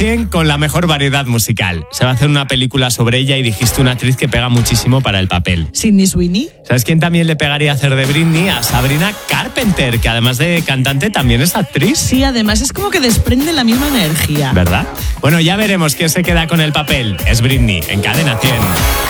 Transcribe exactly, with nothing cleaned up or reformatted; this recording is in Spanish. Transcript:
cien con la mejor variedad musical. Se va a hacer una película sobre ella y dijiste una actriz que pega muchísimo para el papel. ¿Sydney Sweeney? ¿Sabes quién también le pegaría a hacer de Britney? A Sabrina Carpenter, que además de cantante también es actriz. Sí, además es como que desprende la misma energía. ¿Verdad? Bueno, ya veremos quién se queda con el papel. Es Britney, en Cadena cien.